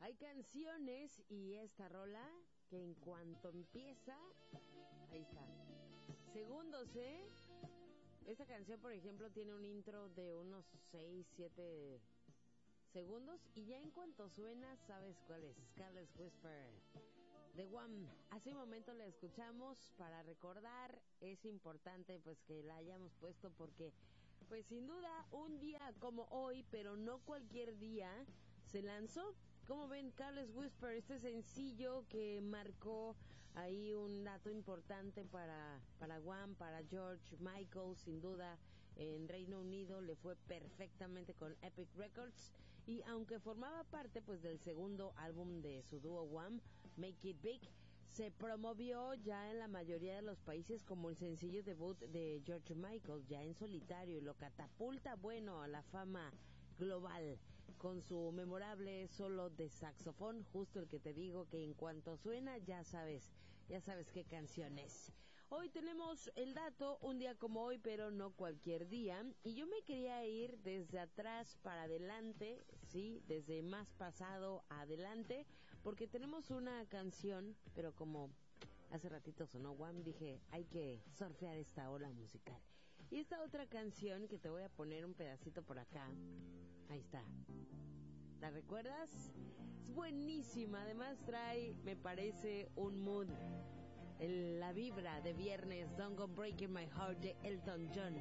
Hay canciones y esta rola que en cuanto empieza, ahí está. Segundos, ¿eh? Esta canción, por ejemplo, tiene un intro de unos 6, 7 segundos y ya en cuanto suena, sabes cuál es. Careless Whisper de Wham. Hace un momento la escuchamos para recordar. Es importante pues que la hayamos puesto porque pues sin duda un día como hoy, pero no cualquier día, se lanzó. Como ven, Careless Whisper, este sencillo que marcó ahí un dato importante para Wham, para George Michael, sin duda en Reino Unido le fue perfectamente con Epic Records, y aunque formaba parte pues del segundo álbum de su dúo Wham, Make It Big, se promovió ya en la mayoría de los países como el sencillo debut de George Michael, ya en solitario, y lo catapulta, bueno, a la fama global con su memorable solo de saxofón, justo el que te digo que en cuanto suena ya sabes qué canción es. Hoy tenemos el dato, un día como hoy, pero no cualquier día, y yo me quería ir desde atrás para adelante, sí, desde más pasado a adelante, porque tenemos una canción, pero como hace ratito sonó Wham, dije, hay que surfear esta ola musical. Y esta otra canción que te voy a poner un pedacito por acá, ahí está. ¿La recuerdas? Es buenísima, además trae, me parece, un mood, la vibra de viernes. Don't Go Breaking My Heart de Elton John.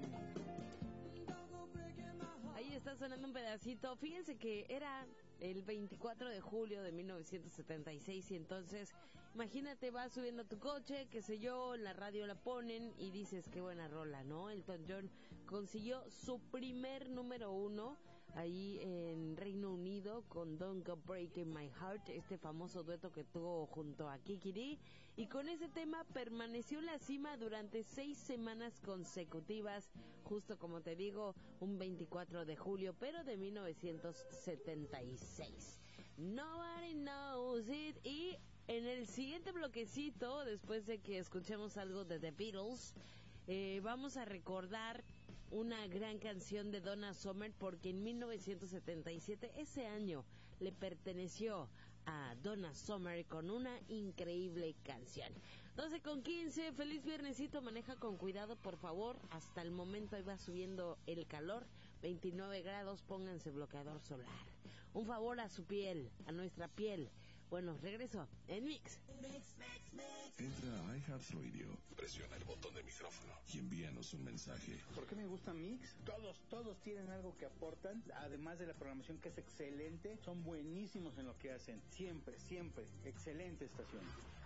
Ahí está sonando un pedacito. Fíjense que era el 24 de julio de 1976 y entonces, imagínate, vas subiendo a tu coche, qué sé yo, en la radio la ponen y dices, qué buena rola, ¿no? Elton John consiguió su primer número 1 ahí en Reino Unido con Don't Go Breaking My Heart, este famoso dueto que tuvo junto a Kiki Dee, y con ese tema permaneció en la cima durante 6 semanas consecutivas, justo como te digo, un 24 de julio, pero de 1976. Nobody knows it. Y en el siguiente bloquecito, después de que escuchemos algo de The Beatles, vamos a recordar una gran canción de Donna Summer, porque en 1977, ese año, le perteneció a Donna Summer con una increíble canción. 12:15, feliz viernesito, maneja con cuidado por favor, hasta el momento ahí va subiendo el calor, 29 grados, pónganse bloqueador solar. Un favor a su piel, a nuestra piel. Bueno, regreso en Mix. Entra a iHeartRadio, presiona el botón de micrófono y envíanos un mensaje. ¿Por qué me gusta Mix? Todos tienen algo que aportan, además de la programación que es excelente, son buenísimos en lo que hacen, siempre, excelente estación.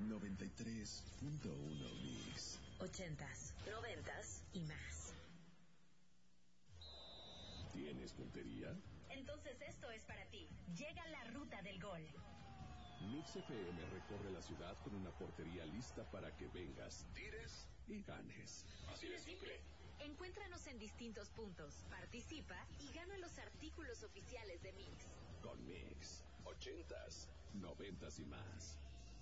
93.1 Mix. 80s, 90s y más. ¿Tienes puntería? Entonces esto es para ti. Llega la ruta del gol. Mix FM recorre la ciudad con una portería lista para que vengas, tires y ganes. Así de simple. Encuéntranos en distintos puntos, participa y gana los artículos oficiales de Mix. Con Mix, 80s, 90s y más.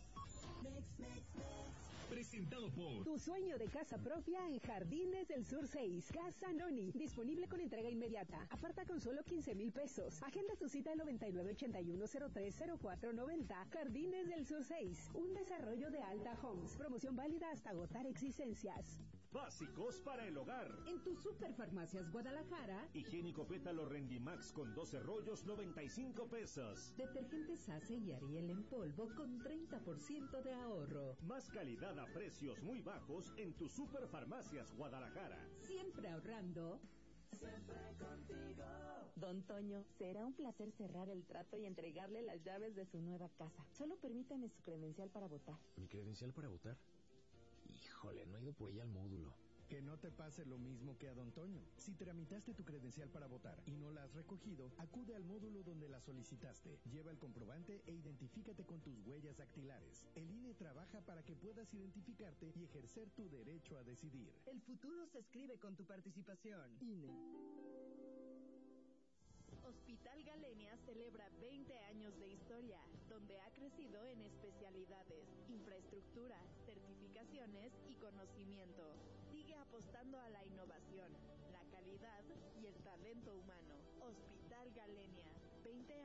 Presentado por Tu sueño de casa propia en Jardines del Sur 6. Casa Noni, disponible con entrega inmediata. Aparta con solo 15,000 pesos. Agenda tu cita al 9981030490. Jardines del Sur 6, un desarrollo de Alta Homes. Promoción válida hasta agotar existencias. Básicos para el hogar. En tu Superfarmacias Guadalajara. Higiénico Pétalo Rendimax con 12 rollos, 95 pesos. Detergente Sase y Ariel en polvo con 30% de ahorro. Más calidad a precios muy bajos en tu Superfarmacias Guadalajara. Siempre ahorrando. Siempre contigo. Don Toño, será un placer cerrar el trato y entregarle las llaves de su nueva casa. Solo permítame su credencial para votar. ¿Mi credencial para votar? Híjole, no he ido por ella al módulo. Que no te pase lo mismo que a Don Toño. Si tramitaste tu credencial para votar y no la has recogido, acude al módulo donde la solicitaste. Lleva el comprobante e identifícate con tus huellas dactilares. El INE trabaja para que puedas identificarte y ejercer tu derecho a decidir. El futuro se escribe con tu participación. INE. Hospital Galenia celebra 20 años de historia, donde ha crecido en especialidades, infraestructura, certificaciones y conocimiento. Sigue apostando a la innovación, la calidad y el talento humano. Hospital Galenia, 20 años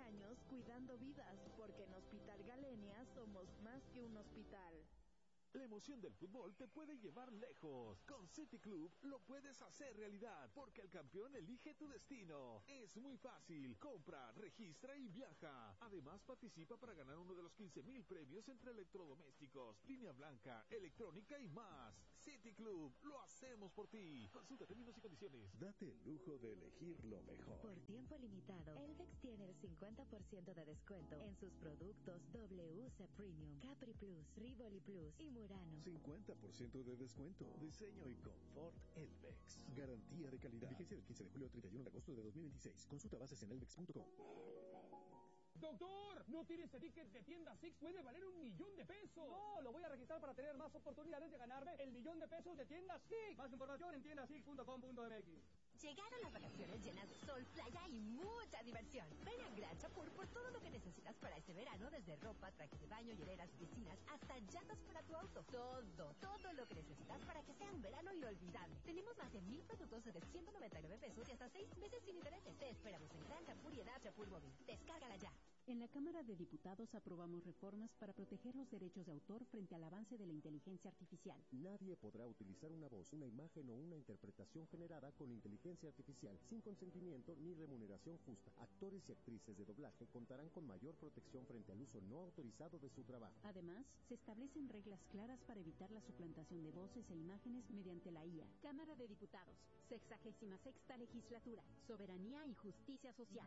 cuidando vidas, porque en Hospital Galenia somos más que un hospital. La emoción del fútbol te puede llevar lejos. Con City Club lo puedes hacer realidad, porque el campeón elige tu destino. Es muy fácil. Compra, registra y viaja. Además, participa para ganar uno de los 15,000 premios entre electrodomésticos, línea blanca, electrónica y más. City Club, lo hacemos por ti. Consulta términos y condiciones. Date el lujo de elegir lo mejor. Por tiempo limitado, Elvex tiene el 50% de descuento en sus productos WC Premium, Capri Plus, Rivoli Plus y Murano. 50% de descuento. Diseño y confort Elvex. Garantía de calidad. Vigencia del 15 de julio al 31 de agosto de 2026. Consulta bases en elvex.com. ¡Doctor! ¿No tiene ese ticket de tienda Six? ¡Puede valer $1,000,000 de pesos! No, lo voy a registrar para tener más oportunidades de ganarme el $1,000,000 de pesos de tienda Six. Más información en tiendasix.com.mx. Llegaron las vacaciones llenas de sol, playa y mucha diversión. Ven a Gran Chapur por todo lo que necesitas para este verano, desde ropa, trajes de baño, hieleras, piscinas, hasta llantas para tu auto. Todo lo que necesitas para que sea un verano inolvidable. Tenemos más de 1,000 productos desde $199 pesos y hasta 6 meses sin intereses. Te esperamos en Gran Chapur y en App Chapur Móvil. Descárgala ya. En la Cámara de Diputados aprobamos reformas para proteger los derechos de autor frente al avance de la inteligencia artificial. Nadie podrá utilizar una voz, una imagen o una interpretación generada con inteligencia artificial sin consentimiento ni remuneración justa. Actores y actrices de doblaje contarán con mayor protección frente al uso no autorizado de su trabajo. Además, se establecen reglas claras para evitar la suplantación de voces e imágenes mediante la IA. Cámara de Diputados, 66ª Legislatura, Soberanía y Justicia Social.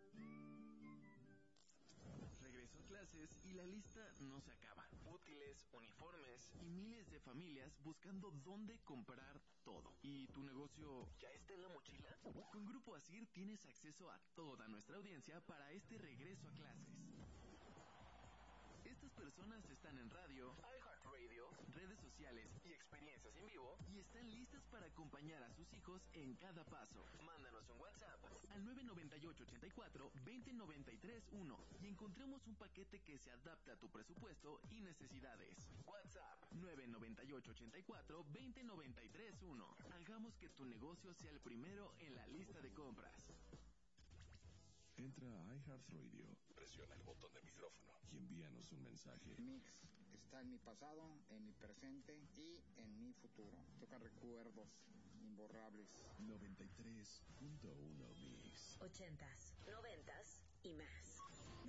Regreso a clases y la lista no se acaba. Útiles, uniformes y miles de familias buscando dónde comprar todo. ¿Y tu negocio ya está en la mochila? Con Grupo Asir tienes acceso a toda nuestra audiencia para este regreso a clases. Estas personas están en radio, iHeartRadio, redes sociales y experiencias en vivo y están listas para acompañar a sus hijos en cada paso. Mándanos un WhatsApp al 998-84-20931 y encontremos un paquete que se adapte a tu presupuesto y necesidades. WhatsApp 998-84-20931. Hagamos que tu negocio sea el primero en la lista de compras. Entra a iHeartRadio, presiona el botón de micrófono y envíanos un mensaje. Mix está en mi pasado, en mi presente y en mi futuro. Toca recuerdos imborrables. 93.1 Mix. 80s, 90s y más.